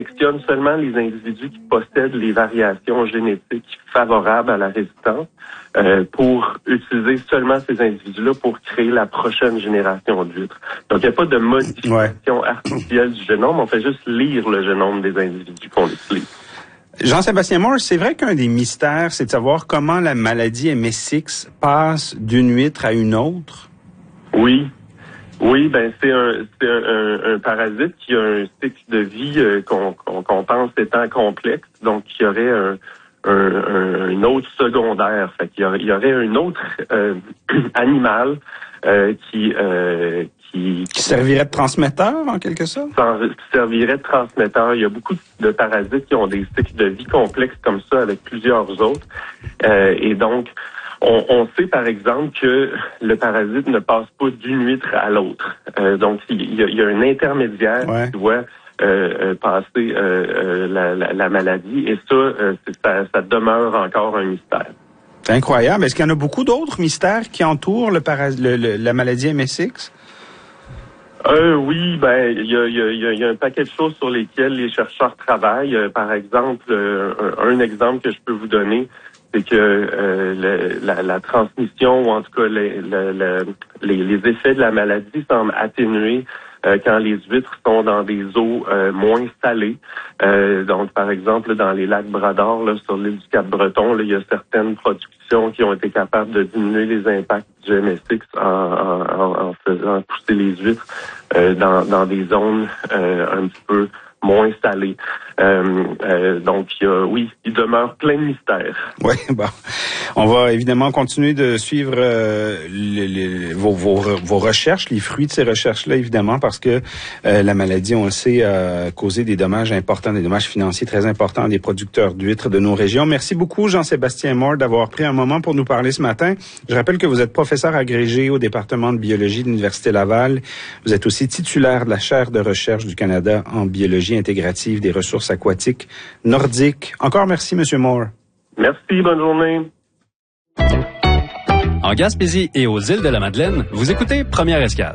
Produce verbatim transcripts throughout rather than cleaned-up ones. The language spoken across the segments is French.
sélectionne seulement les individus qui possèdent les variations génétiques favorables à la résistance euh, pour utiliser seulement ces individus-là pour créer la prochaine génération d'huîtres. Donc, il n'y a pas de modification ouais. artificielle du génome. On fait juste lire le génome des individus qu'on utilise. Jean-Sébastien Moore, c'est vrai qu'un des mystères, c'est de savoir comment la maladie M S X passe d'une huître à une autre? Oui. Oui, ben c'est un c'est un, un, un parasite qui a un cycle de vie euh, qu'on, qu'on qu'on pense étant complexe, donc il y aurait un un, un une autre secondaire, fait qu'il y aurait, il y aurait un autre euh, animal euh, qui euh, qui qui servirait de transmetteur en quelque sorte. Qui servirait de transmetteur. Il y a beaucoup de parasites qui ont des cycles de vie complexes comme ça avec plusieurs autres, euh, et donc On, on sait, par exemple, que le parasite ne passe pas d'une huître à l'autre. Euh, donc, il y, a, il y a un intermédiaire ouais. qui doit euh, euh, passer euh, euh, la, la, la maladie. Et ça, euh, ça, ça demeure encore un mystère. C'est incroyable. Est-ce qu'il y en a beaucoup d'autres mystères qui entourent le paras- le, le, la maladie M S X? Euh, oui, ben il y a, y, a, y a un paquet de choses sur lesquelles les chercheurs travaillent. Euh, par exemple, euh, un, un exemple que je peux vous donner, c'est que euh, le, la, la transmission, ou en tout cas les, le, les, les effets de la maladie semblent atténuer euh, quand les huîtres sont dans des eaux euh, moins salées. Euh, donc, par exemple, dans les lacs Bras-d'Or, là, sur l'île du Cap-Breton, là, il y a certaines productions qui ont été capables de diminuer les impacts du M S X en, en, en faisant pousser les huîtres euh, dans, dans des zones euh, un petit peu moins salé. Euh, euh, donc, euh, oui, il demeure plein de mystères. Oui, bon. On va évidemment continuer de suivre euh, les, les, vos, vos, vos recherches, les fruits de ces recherches-là, évidemment, parce que euh, la maladie, on le sait, a causé des dommages importants, des dommages financiers très importants à des producteurs d'huîtres de nos régions. Merci beaucoup, Jean-Sébastien Moore, d'avoir pris un moment pour nous parler ce matin. Je rappelle que vous êtes professeur agrégé au département de biologie de l'Université Laval. Vous êtes aussi titulaire de la chaire de recherche du Canada en biologie intégrative des ressources aquatiques nordiques. Encore merci, Monsieur Moore. Merci, bonne journée. En Gaspésie et aux îles de la Madeleine, vous écoutez Première Escale.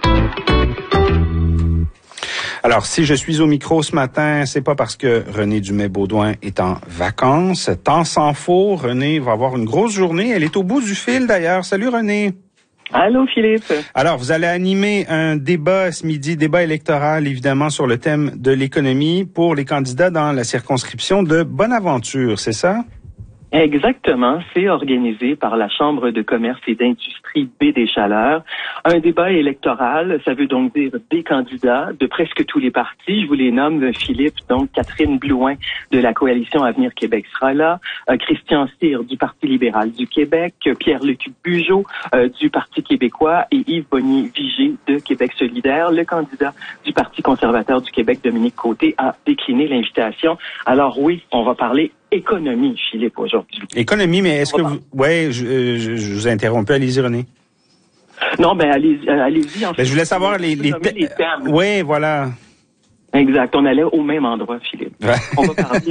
Alors, si je suis au micro ce matin, c'est pas parce que Renée Dumais-Baudouin est en vacances. Tant s'en faut, Renée va avoir une grosse journée. Elle est au bout du fil, d'ailleurs. Salut, Renée. Allô, Philippe. Alors, vous allez animer un débat ce midi, débat électoral, évidemment, sur le thème de l'économie pour les candidats dans la circonscription de Bonaventure, c'est ça? Exactement, c'est organisé par la Chambre de commerce et d'industrie Baie des Chaleurs. Un débat électoral, ça veut donc dire des candidats de presque tous les partis. Je vous les nomme, Philippe, donc Catherine Blouin de la Coalition Avenir Québec sera là, euh, Christian Cyr du Parti libéral du Québec, Pierre-Luc Bugeaud euh, du Parti québécois et Yves Bonnier-Vigé de Québec solidaire. Le candidat du Parti conservateur du Québec, Dominique Côté, a décliné l'invitation. Alors oui, on va parler économie, Philippe, aujourd'hui. Économie, mais est-ce que vous... Oui, je, je, je vous ai interrompu. Allez-y, René. Non, ben allez-y. allez-y en fait, ben, je voulais savoir les, les, les, les thèmes. Oui, voilà. Exact. On allait au même endroit, Philippe. Ouais. On va parler...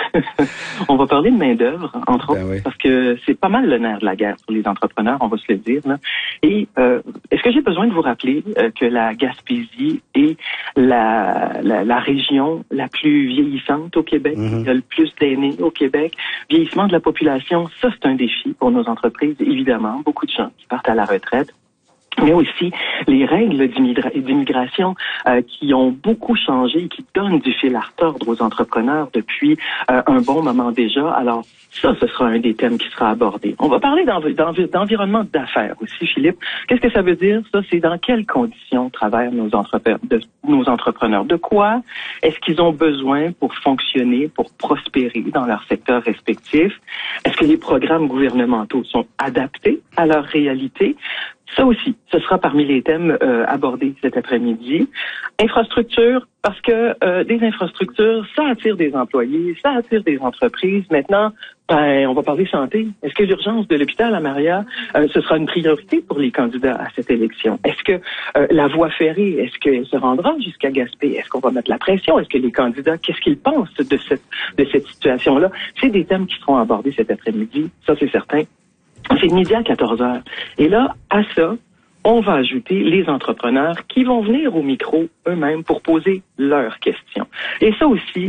on va parler de main-d'œuvre, entre ben autres, oui. parce que c'est pas mal le nerf de la guerre pour les entrepreneurs, on va se le dire. Là. Et euh, est-ce que j'ai besoin de vous rappeler euh, que la Gaspésie est la, la, la région la plus vieillissante au Québec, mm-hmm. il y a le plus d'aînés au Québec. Vieillissement de la population, ça c'est un défi pour nos entreprises, évidemment. Beaucoup de gens qui partent à la retraite. Mais aussi les règles d'immigra- d'immigration euh, qui ont beaucoup changé et qui donnent du fil à retordre aux entrepreneurs depuis euh, un bon moment déjà. Alors ça, ce sera un des thèmes qui sera abordé. On va parler d'env- d'env- d'environnement d'affaires aussi, Philippe. Qu'est-ce que ça veut dire? Ça, c'est dans quelles conditions travaillent nos, entrepre- de, nos entrepreneurs? De quoi est-ce qu'ils ont besoin pour fonctionner, pour prospérer dans leur secteur respectif? Est-ce que les programmes gouvernementaux sont adaptés à leur réalité? Ça aussi, ce sera parmi les thèmes euh, abordés cet après-midi. Infrastructure, parce que euh, des infrastructures, ça attire des employés, ça attire des entreprises. Maintenant, ben, on va parler santé. Est-ce que l'urgence de l'hôpital à Maria, euh, ce sera une priorité pour les candidats à cette élection? Est-ce que euh, la voie ferrée, est-ce qu'elle se rendra jusqu'à Gaspé? Est-ce qu'on va mettre la pression? Est-ce que les candidats, qu'est-ce qu'ils pensent de cette, de cette situation-là? C'est des thèmes qui seront abordés cet après-midi, ça c'est certain. C'est midi à quatorze heures. Et là, à ça, on va ajouter les entrepreneurs qui vont venir au micro eux-mêmes pour poser leurs questions. Et ça aussi,